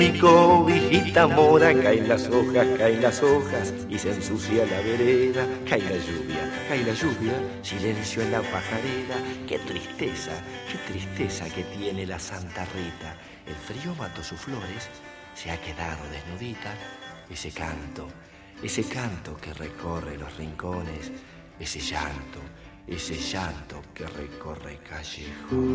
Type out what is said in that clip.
Pico, hijita mora, caen las hojas y se ensucia la vereda. Cae la lluvia, silencio en la pajarera. Qué tristeza que tiene la Santa Rita. El frío mató sus flores, se ha quedado desnudita. Ese canto que recorre los rincones, ese llanto que recorre callejones.